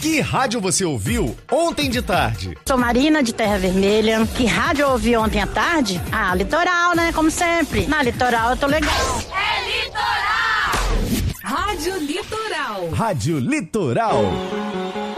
Que rádio você ouviu ontem de tarde? Sou Marina de Terra Vermelha. Que rádio eu ouvi ontem à tarde? Ah, Litoral, né? Como sempre. Na Litoral eu tô legal. É Litoral! Rádio Litoral. Rádio Litoral.